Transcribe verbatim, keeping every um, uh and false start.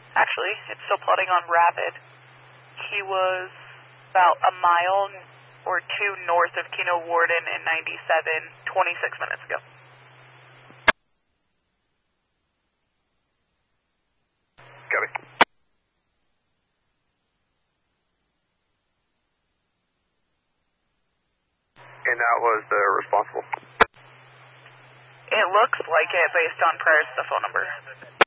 Actually, it's still plotting on Rapid. He was about a mile or two north of Keno Warden in ninety-seven, twenty-six minutes ago. Copy. And that was the responsible? It looks like it based on prior to the phone number.